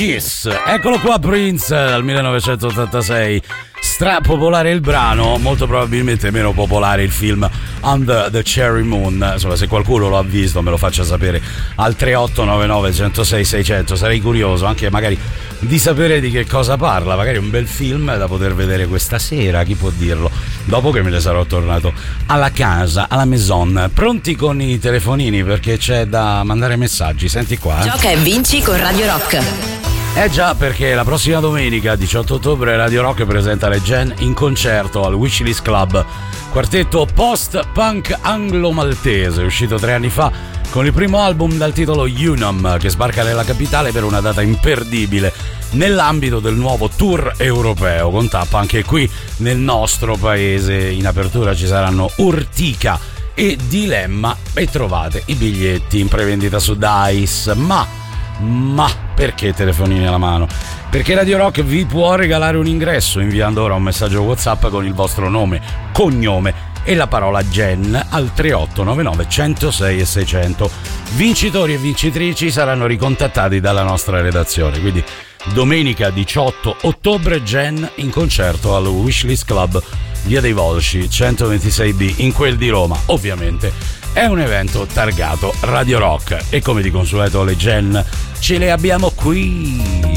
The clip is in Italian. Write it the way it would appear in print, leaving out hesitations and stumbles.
Yes, eccolo qua Prince dal 1986. Strapopolare il brano, molto probabilmente meno popolare il film Under the Cherry Moon. Insomma, se qualcuno lo ha visto me lo faccia sapere al 3899 106 600. Sarei curioso anche magari di sapere di che cosa parla. Magari un bel film da poter vedere questa sera, chi può dirlo, dopo che me ne sarò tornato alla casa, alla maison. Pronti con i telefonini perché c'è da mandare messaggi. Senti qua. Gioca e vinci con Radio Rock. Già, perché la prossima domenica 18 ottobre Radio Rock presenta le Gen in concerto al Wishlist Club, quartetto post-punk anglo-maltese uscito 3 anni fa con il primo album dal titolo Unum, che sbarca nella capitale per una data imperdibile nell'ambito del nuovo tour europeo, con tappa anche qui nel nostro paese. In apertura ci saranno Urtica e Dilemma e trovate i biglietti in prevendita su Dice. Ma perché telefonini alla mano? Perché Radio Rock vi può regalare un ingresso inviando ora un messaggio WhatsApp con il vostro nome, cognome e la parola Gen al 3899 106 e 600. Vincitori e vincitrici saranno ricontattati dalla nostra redazione. Quindi domenica 18 ottobre Gen in concerto al Wishlist Club, via dei Volsci 126B, in quel di Roma. Ovviamente è un evento targato Radio Rock e come di consueto le Gen ce le abbiamo qui.